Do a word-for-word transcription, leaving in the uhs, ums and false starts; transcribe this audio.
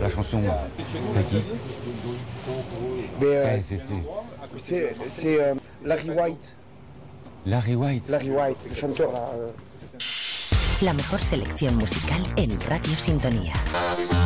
La chanson, c'est qui? Mais, euh, c'est, c'est, c'est c'est euh, Larry White. Larry White. Larry White, le chanteur là. Euh... La mejor selección musical en Radio Sintonía.